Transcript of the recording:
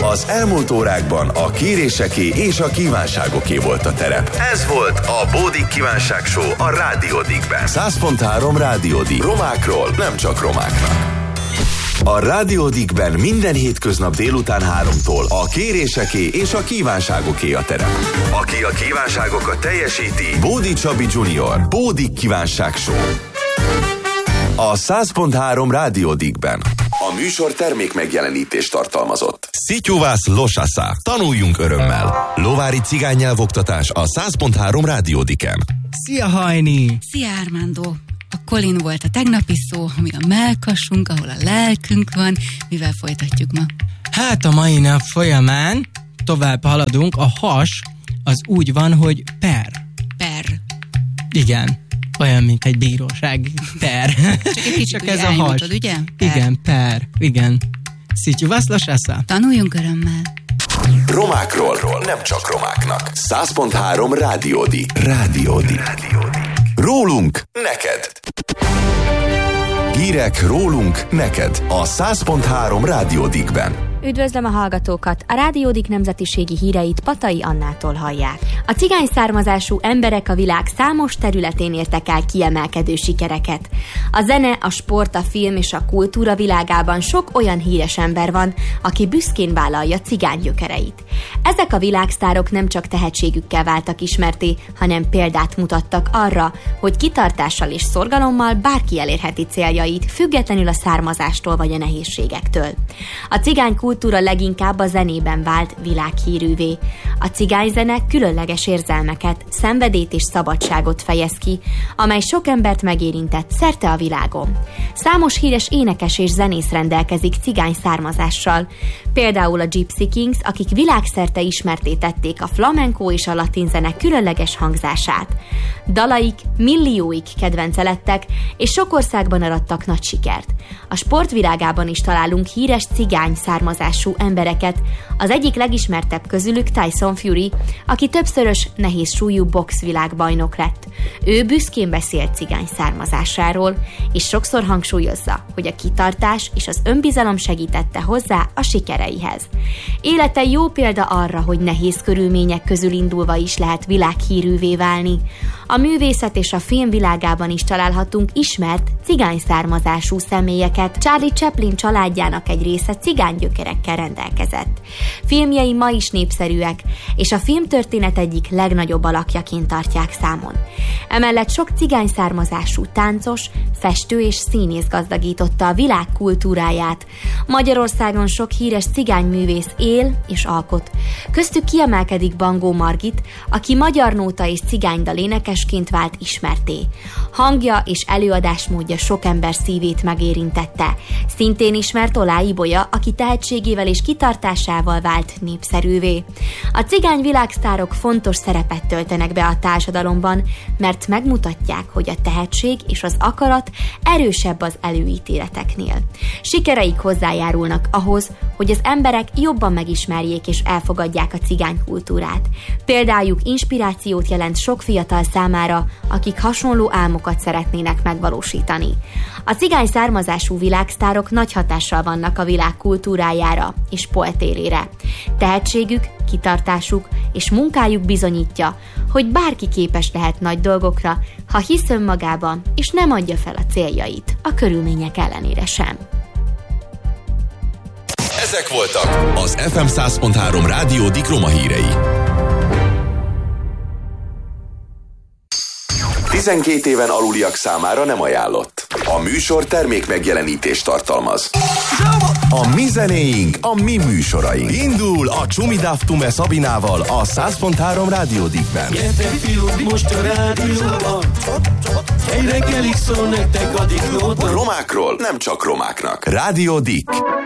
Az elmúlt órákban a kéréseké és a kívánságoké volt a terep. Ez volt a Bódik Kívánság Show a Rádió Dickben. 100.3 Rádió Dick. Romákról, nem csak romáknak. A Rádió Dickben minden hétköznap délután 3-tól a kéréseké és a kívánságoké a terep. Aki a kívánságokat teljesíti, Bódi Csabi Junior. Bódik Kívánság Show. A 100.3 Rádió Dickben. A műsor termék megjelenítést tartalmazott. Szityuvász Losasza. Tanuljunk örömmel. Lovári cigánynyelvoktatás a 100.3 Rádió Dicken. Szia Hajni! Szia Armando! A Colin volt a tegnapi szó, ami a mellkasunk, ahol a lelkünk van. Mivel folytatjuk ma? Hát a mai nap folyamán tovább haladunk. A has az úgy van, hogy per. Per. Igen. Olyan, mint egy bíróság. Per. Csak ez a has. Ugye? Per. Igen, per. Igen. Szityuvász Losasza. Tanuljunk örömmel. Romákról, nem csak romáknak. 100.3 Rádió Dick. Rádió Dick. Rólunk neked. Hírek rólunk neked a 100.3 Rádió Dickben. Üdvözlöm a hallgatókat! A Rádió Dick nemzetiségi híreit Patai Annától hallják. A cigány származású emberek a világ számos területén értek el kiemelkedő sikereket. A zene, a sport, a film és a kultúra világában sok olyan híres ember van, aki büszkén vállalja cigány gyökereit. Ezek a világsztárok nem csak tehetségükkel váltak ismerté, hanem példát mutattak arra, hogy kitartással és szorgalommal bárki elérheti céljait, függetlenül a származástól vagy a nehézségektől. A cigány kultúra leginkább a zenében vált világhírűvé. A cigányzene különleges érzelmeket, szenvedélyt és szabadságot fejez ki, amely sok embert megérintett szerte a világon. Számos híres énekes és zenész rendelkezik cigány származással, például a Gypsy Kings, akik világszerte ismertté tették a flamenco és a latin zene különleges hangzását. Dalaik millióik kedvence lettek, és sok országban arattak nagy sikert. A sportvilágában is találunk híres cigány származású embereket. Az egyik legismertebb közülük Tyson Fury, aki többszörös nehéz súlyú boxvilágbajnok lett. Ő büszkén beszél cigány származásáról, és sokszor hangsúlyozza, hogy a kitartás és az önbizalom segítette hozzá a sikereihez. Élete jó példa arra, hogy nehéz körülmények közül indulva is lehet világhírűvé válni. A művészet és a film világában is találhatunk ismert cigány származású személyeket. Charlie Chaplin családjának egy része cigány gyökerekkel rendelkezett. Filmjei ma is népszerűek, és a filmtörténet egyik legnagyobb alakjaként tartják számon. Emellett sok cigány származású táncos, festő és színész gazdagította a világ kultúráját. Magyarországon sok híres cigányművész él és alkot. Köztük kiemelkedik Bangó Margit, aki magyar nóta és cigánydal énekesként vált ismertté. Hangja és előadásmódja sok ember szívét megérintette. Szintén ismert Olá Ibolya, aki tehetségével és kitartásával vált népszerűvé. A cigány világsztárok fontos szerepet töltenek be a társadalomban, mert megmutatják, hogy a tehetség és az akarat erősebb az előítéleteknél. Sikereik hozzájárulnak ahhoz, hogy az emberek jobban megismerjék és elfogadják a cigány kultúrát. Példájuk inspirációt jelent sok fiatal számára, akik hasonló álmokat szeretnének megvalósítani. A cigány származású világsztárok nagy hatással vannak a világ kultúrájára és poltérére. Tehetségük, kitartásuk és munkájuk bizonyítja, hogy bárki képes lehet nagy dolgokra, ha hisz önmagában és nem adja fel a céljait, a körülmények ellenére sem. Ezek voltak az FM 100.3 Rádió Dick roma hírei. 12 éven aluliak számára nem ajánlott. A műsor termék megjelenítést tartalmaz. A mi zenéink, a mi műsoraink. Indul a Csumi Daftume Szabinával a 100.3 Rádió Dickben. Gyertek fiúk, most a rádióban, egy reggelig szól nektek a Dick Nóta. Romákról, nem csak romáknak. Rádió Dick.